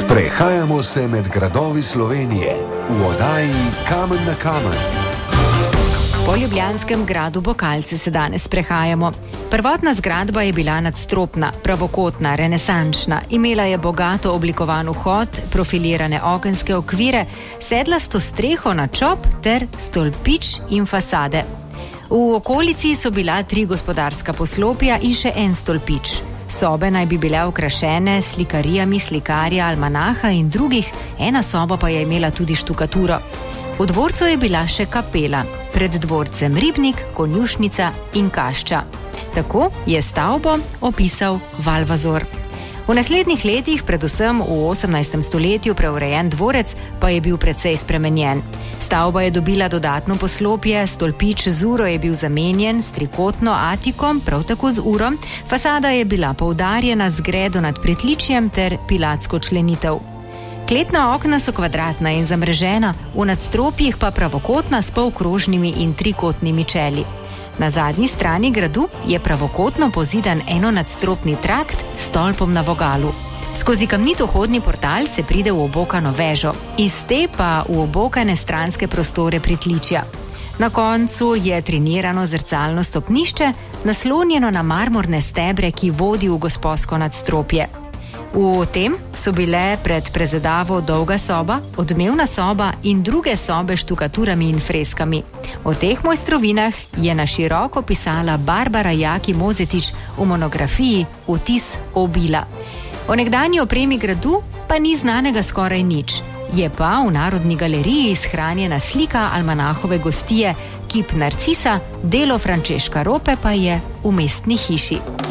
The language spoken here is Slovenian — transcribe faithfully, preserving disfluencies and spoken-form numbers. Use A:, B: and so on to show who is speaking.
A: Sprehajamo se med gradovi Slovenije v oddaji Kamen na kamen.
B: Po ljubljanskem gradu Bokalce se danes sprehajamo. Prvotna zgradba je bila nadstropna, pravokotna, renesančna. Imela je bogato oblikovan vhod, profilirane okenske okvire, sedlasto streho na čop ter stolpič in fasade. V okolici so bila tri gospodarska poslopja in še en stolpič. Sobe naj bi bile okrašene s slikarijami slikarja, almanaha in drugih, ena soba pa je imela tudi štukaturo. V dvorcu je bila še kapela, pred dvorcem ribnik, konjušnica in kašča. Tako je stavbo opisal Valvazor. V naslednjih letih, predvsem v osemnajstem stoletju, preurejen dvorec pa je bil precej spremenjen. Stavba je dobila dodatno poslopje, stolpič z uro je bil zamenjen s trikotno atikom, prav tako z uro, fasada je bila poudarjena z gredo nad pritličjem ter pilatsko členitev. Kletna okna so kvadratna in zamrežena, v nadstropjih pa pravokotna s polkrožnimi in trikotnimi čeli. Na zadnji strani gradu je pravokotno pozidan enonadstropni trakt s stolpom na vogalu. Skozi kamnit vhodni portal se pride v obokano vežo, iz te pa v obokane stranske prostore pritličja. Na koncu je trinirano zrcalno stopnišče, naslonjeno na marmorne stebre, ki vodi v gosposko nadstropje. V tem so bile pred prezedavo dolga soba, odmevna soba in druge sobe s štukaturami in freskami. O teh mojstrovinah je na široko pisala Barbara Jaki Mozetič v monografiji Vtis obila. O nekdanji opremi gradu pa ni znanega skoraj nič. Je pa v Narodni galeriji shranjena slika almanahove gostije, kip Narcisa, delo Frančeška Rope pa je v mestni hiši.